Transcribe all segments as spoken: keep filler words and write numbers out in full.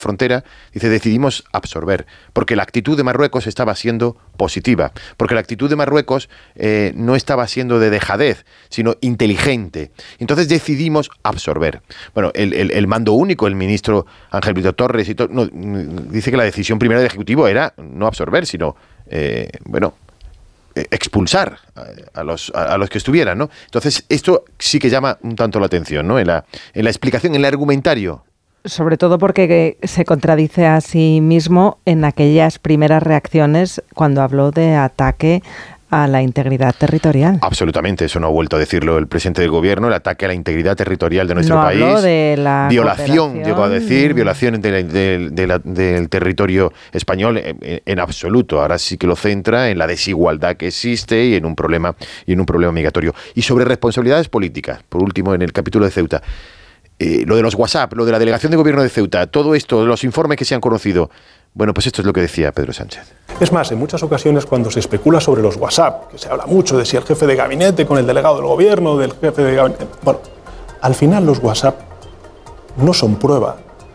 frontera, dice, decidimos absorber, porque la actitud de Marruecos estaba siendo positiva, porque la actitud de Marruecos eh, no estaba siendo de dejadez, sino inteligente. Entonces decidimos absorber. Bueno, el, el, el mando único, el ministro Ángel Brito Torres, y to, no, dice que la decisión primera del Ejecutivo era no absorber, sino, eh, bueno, expulsar a, a, los, a, a los que estuvieran, ¿no? Entonces, esto sí que llama un tanto la atención, ¿no? En la, en la explicación, en el argumentario. Sobre todo porque se contradice a sí mismo en aquellas primeras reacciones cuando habló de ataque a la integridad territorial. Absolutamente, eso no ha vuelto a decirlo el presidente del gobierno, el ataque a la integridad territorial de nuestro no país. Habló de la violación, llegó a decir, violación de la, de, de la, del territorio español en, en absoluto. Ahora sí que lo centra en la desigualdad que existe y en un problema y en un problema migratorio. Y sobre responsabilidades políticas, por último, en el capítulo de Ceuta. Eh, lo de los WhatsApp, lo de la delegación de gobierno de Ceuta, todo esto, los informes que se han conocido. Bueno, pues esto es lo que decía Pedro Sánchez. Es más, en muchas ocasiones cuando se especula sobre los WhatsApp, que se habla mucho de si el jefe de gabinete con el delegado del gobierno, del jefe de gabinete... Bueno, al final los WhatsApp no son prueba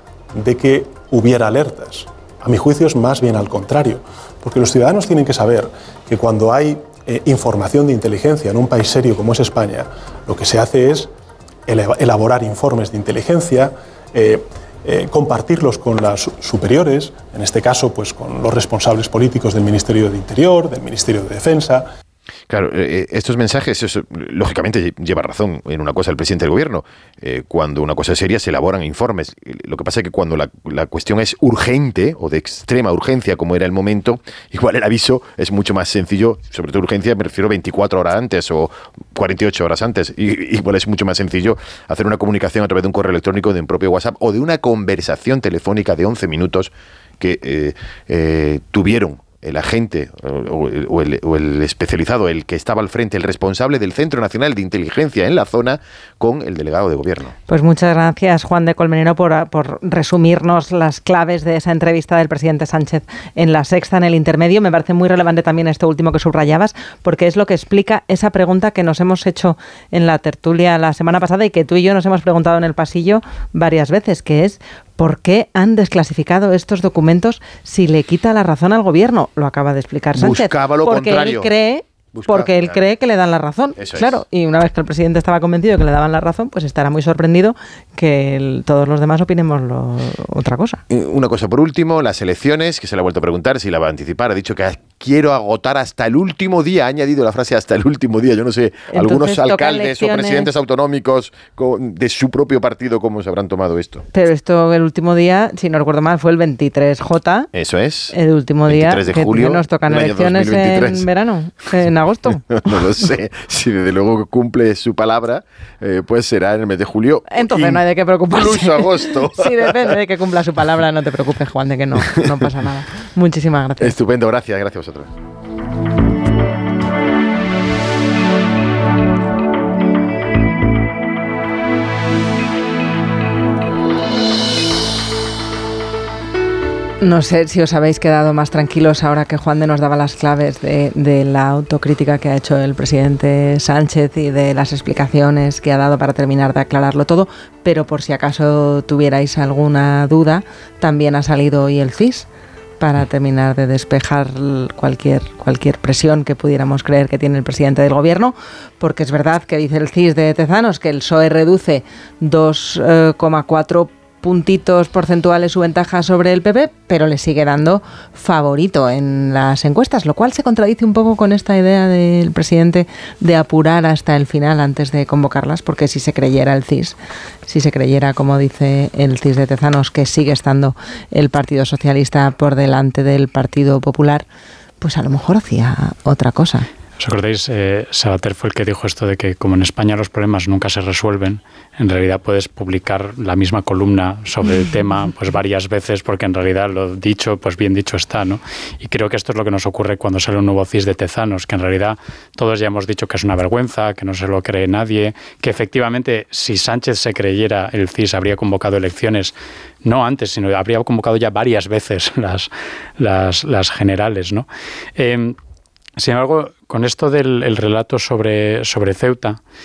de que hubiera alertas. A mi juicio es más bien al contrario, porque los ciudadanos tienen que saber que cuando hay eh, información de inteligencia en un país serio como es España, lo que se hace es elaborar informes de inteligencia, eh, eh, compartirlos con las superiores, en este caso pues con los responsables políticos del Ministerio de Interior, del Ministerio de Defensa. Claro, eh, estos mensajes, eso, lógicamente lleva razón en una cosa el presidente del gobierno. Eh, cuando una cosa es seria se elaboran informes. Lo que pasa es que cuando la, la cuestión es urgente o de extrema urgencia, como era el momento, igual el aviso es mucho más sencillo. Sobre todo urgencia me refiero veinticuatro horas antes o cuarenta y ocho horas antes. Y, igual es mucho más sencillo hacer una comunicación a través de un correo electrónico, de un propio WhatsApp o de una conversación telefónica de once minutos que eh, eh, tuvieron el agente o el, o, el, o el especializado, el que estaba al frente, el responsable del Centro Nacional de Inteligencia en la zona, con el delegado de gobierno. Pues muchas gracias, Juan de Colmenero, por, por resumirnos las claves de esa entrevista del presidente Sánchez en La Sexta, en El Intermedio. Me parece muy relevante también esto último que subrayabas, porque es lo que explica esa pregunta que nos hemos hecho en la tertulia la semana pasada y que tú y yo nos hemos preguntado en el pasillo varias veces, que es ¿por qué han desclasificado estos documentos si le quita la razón al gobierno? Lo acaba de explicar Sánchez. Buscaba lo porque contrario. Él cree, Buscaba, porque él claro. cree que le dan la razón. Eso claro, es. Y una vez que el presidente estaba convencido de que le daban la razón, pues estará muy sorprendido que el, todos los demás opinemos lo, otra cosa. Una cosa por último, las elecciones, que se le ha vuelto a preguntar si la va a anticipar. Ha dicho que quiero agotar hasta el último día. Ha añadido la frase hasta el último día. Yo no sé, entonces, algunos alcaldes o presidentes autonómicos de su propio partido, ¿cómo se habrán tomado esto? Pero esto, el último día, si no recuerdo mal, fue el veintitrés J. Eso es. El último día veintitrés de julio, que nos tocan elecciones en verano, en agosto. No lo sé. Si desde luego cumple su palabra, eh, pues será en el mes de julio. Entonces no hay de qué preocuparse. Incluso agosto. Sí, depende de que cumpla su palabra. No te preocupes, Juan, de que no, no pasa nada. Muchísimas gracias. Estupendo, gracias. Gracias a vosotros. No sé si os habéis quedado más tranquilos ahora que Juan de nos daba las claves de, de la autocrítica que ha hecho el presidente Sánchez y de las explicaciones que ha dado para terminar de aclararlo todo, pero por si acaso tuvierais alguna duda, también ha salido hoy el C I S para terminar de despejar cualquier, cualquier presión que pudiéramos creer que tiene el presidente del gobierno, porque es verdad que dice el C I S de Tezanos que el P S O E reduce dos coma cuatro puntitos porcentuales su ventaja sobre el P P, pero le sigue dando favorito en las encuestas, lo cual se contradice un poco con esta idea del presidente de apurar hasta el final antes de convocarlas, porque si se creyera el C I S, si se creyera, como dice el C I S de Tezanos, que sigue estando el Partido Socialista por delante del Partido Popular, pues a lo mejor hacía otra cosa. ¿Os acordáis? Eh, Sabater fue el que dijo esto de que como en España los problemas nunca se resuelven, en realidad puedes publicar la misma columna sobre el tema pues varias veces porque en realidad lo dicho, pues bien dicho está, ¿no? Y creo que esto es lo que nos ocurre cuando sale un nuevo C I S de Tezanos, que en realidad todos ya hemos dicho que es una vergüenza, que no se lo cree nadie, que efectivamente si Sánchez se creyera el C I S habría convocado elecciones no antes, sino habría convocado ya varias veces las, las, las generales, ¿no? Eh, Sin embargo, con esto del el relato sobre, sobre Ceuta,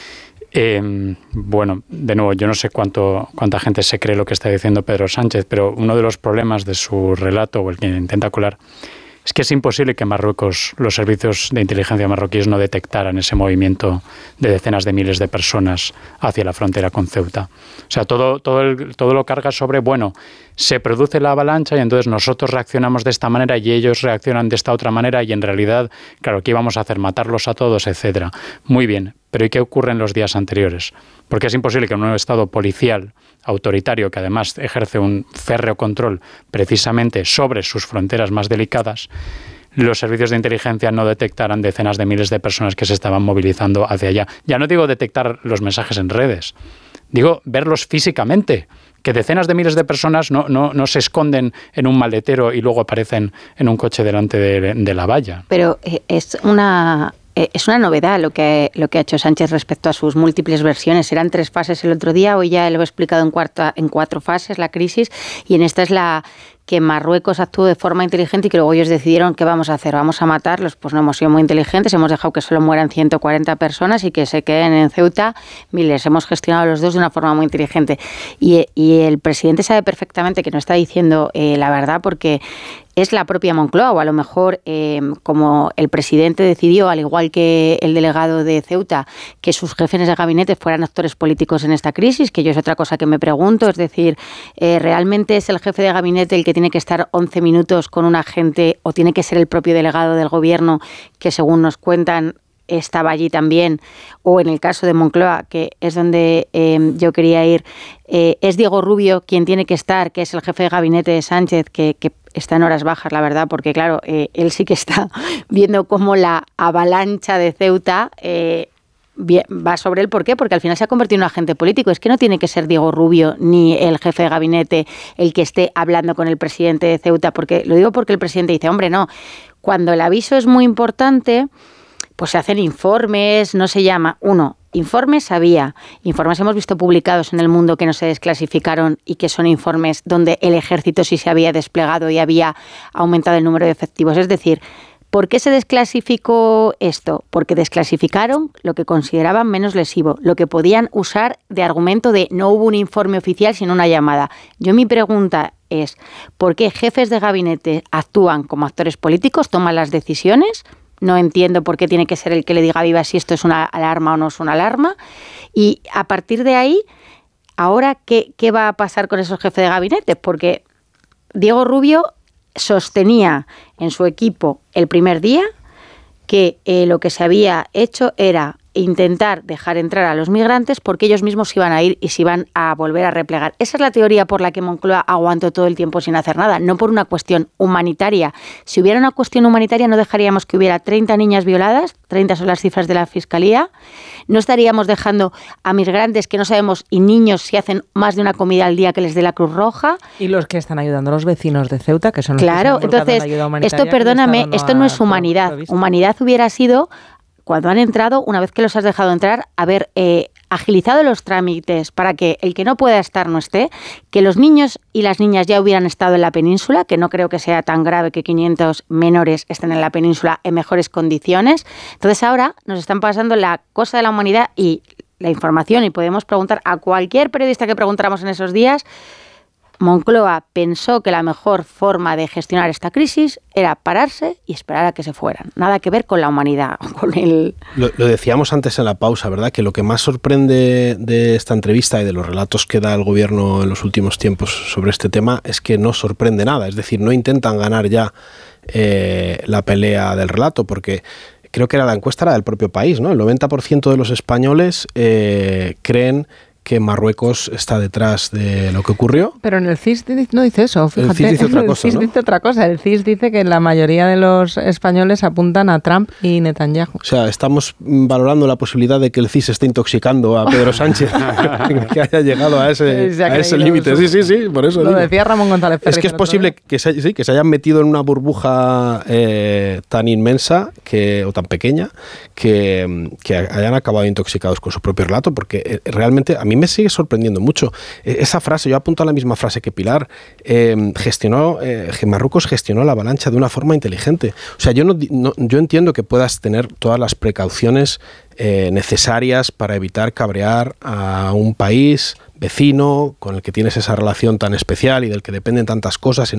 Eh, bueno, de nuevo, yo no sé cuánto, cuánta gente se cree lo que está diciendo Pedro Sánchez, pero uno de los problemas de su relato, o el que intenta colar, es que es imposible que Marruecos, los servicios de inteligencia marroquíes no detectaran ese movimiento de decenas de miles de personas hacia la frontera con Ceuta. O sea, todo, todo, el, todo lo carga sobre, bueno, se produce la avalancha y entonces nosotros reaccionamos de esta manera y ellos reaccionan de esta otra manera y en realidad, claro, ¿qué íbamos a hacer? Matarlos a todos, etcétera. Muy bien, pero ¿y qué ocurre en los días anteriores? Porque es imposible que en un estado policial autoritario, que además ejerce un férreo control precisamente sobre sus fronteras más delicadas, los servicios de inteligencia no detectaran decenas de miles de personas que se estaban movilizando hacia allá. Ya no digo detectar los mensajes en redes, digo verlos físicamente, que decenas de miles de personas no, no, no se esconden en un maletero y luego aparecen en un coche delante de, de la valla. Pero eh, es una... Es una novedad lo que, lo que ha hecho Sánchez respecto a sus múltiples versiones. Eran tres fases el otro día, hoy ya lo he explicado en, cuarta, en cuatro fases la crisis, y en esta es la que Marruecos actuó de forma inteligente y que luego ellos decidieron qué vamos a hacer, vamos a matarlos. Pues no hemos sido muy inteligentes, hemos dejado que solo mueran ciento cuarenta personas y que se queden en Ceuta miles. Hemos gestionado los dos de una forma muy inteligente. Y, y el presidente sabe perfectamente que no está diciendo eh, la verdad, porque es la propia Moncloa, o a lo mejor eh, como el presidente decidió, al igual que el delegado de Ceuta, que sus jefes de gabinete fueran actores políticos en esta crisis, que yo es otra cosa que me pregunto, es decir, eh, ¿realmente es el jefe de gabinete el que tiene que estar once minutos con un agente, o tiene que ser el propio delegado del gobierno, que según nos cuentan estaba allí también, o en el caso de Moncloa, que es donde eh, yo quería ir, eh, es Diego Rubio quien tiene que estar, que es el jefe de gabinete de Sánchez, que, que está en horas bajas, la verdad, porque claro, eh, él sí que está viendo cómo la avalancha de Ceuta eh, va sobre él. ¿Por qué? Porque al final se ha convertido en un agente político. Es que no tiene que ser Diego Rubio ni el jefe de gabinete el que esté hablando con el presidente de Ceuta, porque lo digo porque el presidente dice, hombre, no, cuando el aviso es muy importante, pues se hacen informes, no se llama, uno, informes había, informes hemos visto publicados en El Mundo que no se desclasificaron y que son informes donde el ejército sí se había desplegado y había aumentado el número de efectivos. Es decir, ¿por qué se desclasificó esto? Porque desclasificaron lo que consideraban menos lesivo, lo que podían usar de argumento de no hubo un informe oficial sino una llamada. Yo mi pregunta es, ¿por qué jefes de gabinete actúan como actores políticos, toman las decisiones? No entiendo por qué tiene que ser el que le diga a Viva si esto es una alarma o no es una alarma. Y a partir de ahí, ahora, ¿qué, qué va a pasar con esos jefes de gabinete? Porque Diego Rubio sostenía en su equipo el primer día que eh, lo que se había hecho era intentar dejar entrar a los migrantes porque ellos mismos iban a ir y se iban a volver a replegar. Esa es la teoría por la que Moncloa aguantó todo el tiempo sin hacer nada, no por una cuestión humanitaria. Si hubiera una cuestión humanitaria no dejaríamos que hubiera treinta niñas violadas, treinta son las cifras de la Fiscalía, no estaríamos dejando a migrantes que no sabemos y niños si hacen más de una comida al día que les dé la Cruz Roja. Y los que están ayudando a los vecinos de Ceuta, que son los claro, que se han volcado en la ayuda humanitaria. Claro, entonces, esto perdóname, no esto no es humanidad. Humanidad hubiera sido cuando han entrado, una vez que los has dejado entrar, haber eh, agilizado los trámites para que el que no pueda estar no esté, que los niños y las niñas ya hubieran estado en la península, que no creo que sea tan grave que quinientos menores estén en la península en mejores condiciones. Entonces ahora nos están pasando la cosa de la humanidad y la información, y podemos preguntar a cualquier periodista que preguntáramos en esos días. Moncloa pensó que la mejor forma de gestionar esta crisis era pararse y esperar a que se fueran. Nada que ver con la humanidad. Con el... lo, lo decíamos antes en la pausa, ¿verdad? Que lo que más sorprende de esta entrevista y de los relatos que da el gobierno en los últimos tiempos sobre este tema es que no sorprende nada. Es decir, no intentan ganar ya eh, la pelea del relato, porque creo que era la encuesta era del propio país, ¿no? El noventa por ciento de los españoles eh, creen que Marruecos está detrás de lo que ocurrió. Pero en el C I S no dice eso, fíjate. El C I S dice otra cosa, el C I S ¿no? dice otra cosa. El C I S dice que la mayoría de los españoles apuntan a Trump y Netanyahu. O sea, estamos valorando la posibilidad de que el C I S esté intoxicando a Pedro Sánchez, que haya llegado a ese, a ese límite. Sí, sí, sí, por eso lo digo. decía Ramón González Ferri. Es que es posible que se, sí, que se hayan metido en una burbuja eh, tan inmensa que, o tan pequeña que, que hayan acabado intoxicados con su propio relato, porque eh, realmente a mí mí me sigue sorprendiendo mucho. Esa frase, yo apunto a la misma frase que Pilar, eh, gestionó, eh, Marruecos gestionó la avalancha de una forma inteligente. O sea, yo, no, no, yo entiendo que puedas tener todas las precauciones eh, necesarias para evitar cabrear a un país vecino con el que tienes esa relación tan especial y del que dependen tantas cosas en